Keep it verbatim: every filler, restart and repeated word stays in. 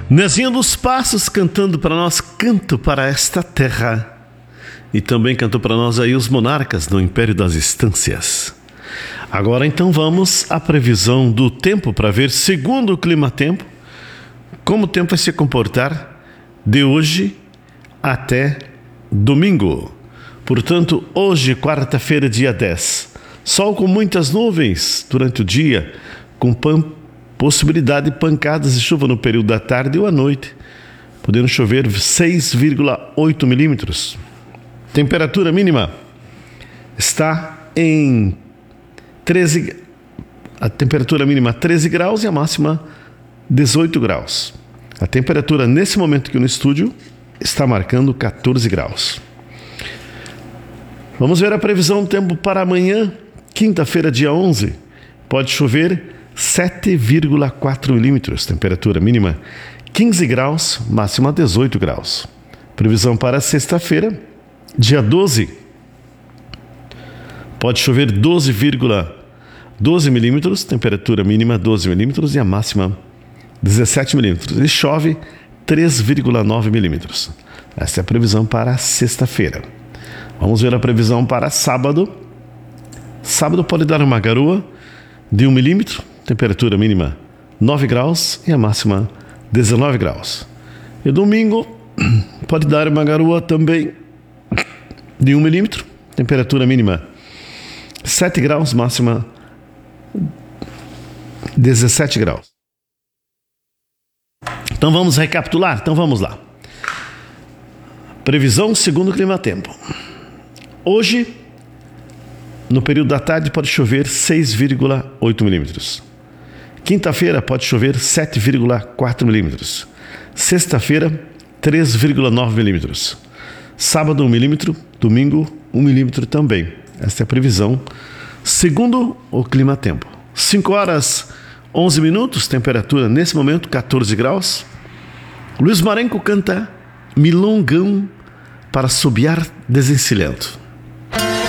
Nezinha dos Passos cantando para nós Canto para Esta Terra. E também cantou para nós aí os Monarcas do Império das Estâncias. Agora então vamos à previsão do tempo para ver, segundo o Climatempo, como o tempo vai se comportar de hoje até domingo. Portanto, hoje, quarta-feira, dia dez, sol com muitas nuvens durante o dia, com pan- possibilidade de pancadas de chuva no período da tarde ou à noite, podendo chover seis vírgula oito milímetros. Temperatura mínima está em treze, a temperatura mínima treze graus e a máxima dezoito graus. A temperatura nesse momento aqui no estúdio está marcando quatorze graus. Vamos ver a previsão do tempo para amanhã, quinta-feira, dia onze. Pode chover sete vírgula quatro milímetros, temperatura mínima quinze graus, máxima dezoito graus. Previsão para sexta-feira, dia doze. Pode chover doze vírgula doze milímetros, temperatura mínima doze milímetros e a máxima dezessete milímetros. E chove três vírgula nove milímetros. Essa é a previsão para sexta-feira. Vamos ver a previsão para sábado. Sábado pode dar uma garoa de um milímetro, temperatura mínima nove graus e a máxima dezenove graus. E domingo pode dar uma garoa também de um milímetro, temperatura mínima sete graus, máxima dezessete graus. Então vamos recapitular? Então vamos lá. Previsão segundo o Climatempo. Hoje, no período da tarde, pode chover seis vírgula oito milímetros. Quinta-feira pode chover sete vírgula quatro milímetros. Sexta-feira, três vírgula nove milímetros. Sábado, um milímetro. Domingo, um milímetro também. Esta é a previsão segundo o Climatempo. cinco horas, onze minutos, temperatura nesse momento, quatorze graus. Luiz Marenco canta Milongão para assobiar desencilhando.